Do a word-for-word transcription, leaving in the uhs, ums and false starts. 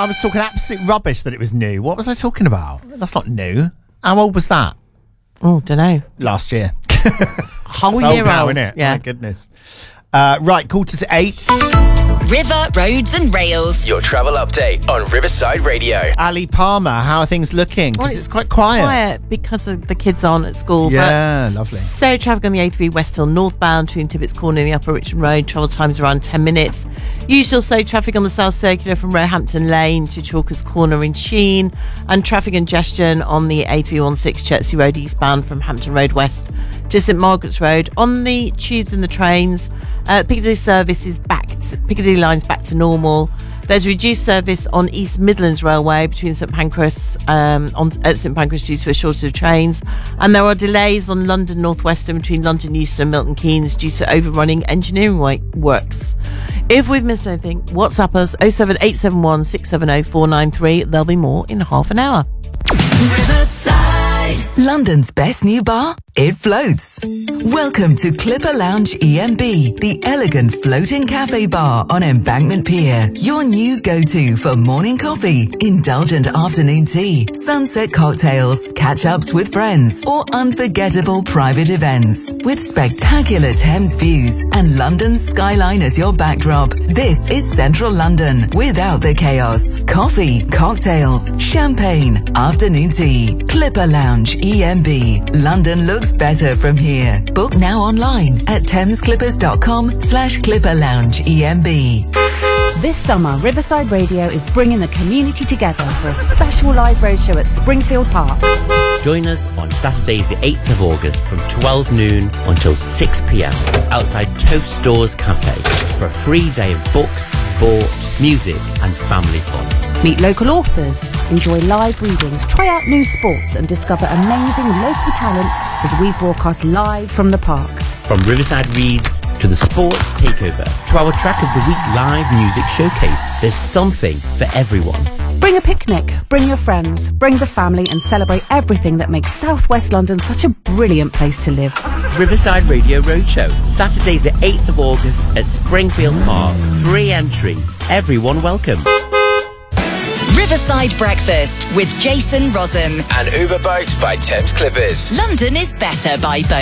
I was talking absolute rubbish that it was new. What was I talking about? That's not new. How old was that? Oh, don't know. Last year. Whole It's year old now, old. isn't it? Yeah. My goodness. Uh, right, quarter to eight. River, Roads and Rails. Your travel update on Riverside Radio. Ali Palmer, how are things looking? Because Well, it's quite quiet. Quiet because of the kids aren't at school. Yeah, but lovely. So traffic on the A three West Hill northbound between Tibbets Corner and the Upper Richmond Road. Travel times around ten minutes. Usual slow traffic on the South Circular from Roehampton Lane to Chalkers Corner in Sheen. And traffic congestion on the A three sixteen Chertsey Road eastbound from Hampton Road West to St Margaret's Road. On the tubes and the trains, uh, Piccadilly service is back to, Piccadilly line's back to normal. There's reduced service on East Midlands Railway between St Pancras um, on, at St Pancras due to a shortage of trains. And there are delays on London North Western between London Euston and Milton Keynes due to overrunning engineering works. If we've missed anything, WhatsApp us oh seven eight seven one six seven oh four nine three. There'll be more in half an hour. Riverside. London's best new bar? It floats. Welcome to Clipper Lounge E M B, the elegant floating cafe bar on Embankment Pier. Your new go-to for morning coffee, indulgent afternoon tea, sunset cocktails, catch-ups with friends, or unforgettable private events. With spectacular Thames views and London's skyline as your backdrop, this is Central London without the chaos. Coffee, cocktails, champagne, afternoon tea. Clipper Lounge E M B. London looks better from here. Book now online at thamesclippers.com slash Clipper Lounge E M B. This summer, Riverside Radio is bringing the community together for a special live roadshow at Springfield Park. Join us on Saturday the eighth of August from twelve noon until six p.m. outside Toast Doors Cafe for a free day of books, sport, music and family fun. Meet local authors, enjoy live readings, try out new sports and discover amazing local talent as we broadcast live from the park. From Riverside Reads to the Sports Takeover to our Track of the Week live music showcase, there's something for everyone. Bring a picnic, bring your friends, bring the family and celebrate everything that makes South West London such a brilliant place to live. Riverside Radio Roadshow, Saturday the eighth of August at Springfield Park. Free entry. Everyone welcome. Riverside Breakfast with Jason Rosen. And Uber Boat by Thames Clippers. London is better by boat.